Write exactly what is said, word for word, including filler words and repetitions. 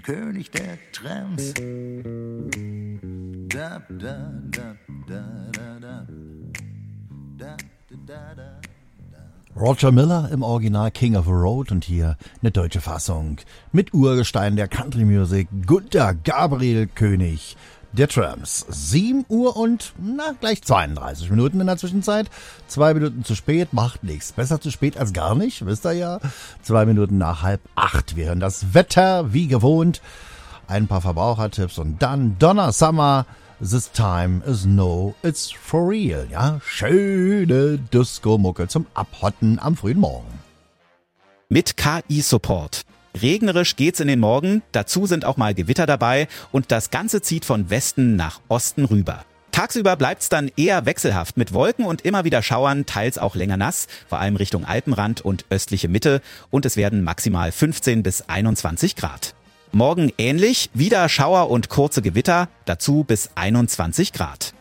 König der Trams. Da, da, da, da, da, da. Da, da, da, da. Roger Miller im Original King of the Road und hier eine deutsche Fassung mit Urgestein der Country Music, Gunter Gabriel, König der Trams. sieben Uhr und na, gleich zweiunddreißig Minuten in der Zwischenzeit. Zwei Minuten zu spät, macht nichts. Besser zu spät als gar nicht, wisst ihr ja. Zwei Minuten nach halb acht. Wir hören das Wetter wie gewohnt. Ein paar Verbrauchertipps und dann Donna Summer. This time is no, it's for real. Ja, schöne Disco-Mucke zum Abhotten am frühen Morgen. Mit K I-Support. Regnerisch geht's in den Morgen, dazu sind auch mal Gewitter dabei und das Ganze zieht von Westen nach Osten rüber. Tagsüber bleibt's dann eher wechselhaft mit Wolken und immer wieder Schauern, teils auch länger nass, vor allem Richtung Alpenrand und östliche Mitte und es werden maximal fünfzehn bis einundzwanzig Grad. Morgen ähnlich, wieder Schauer und kurze Gewitter, dazu bis einundzwanzig Grad.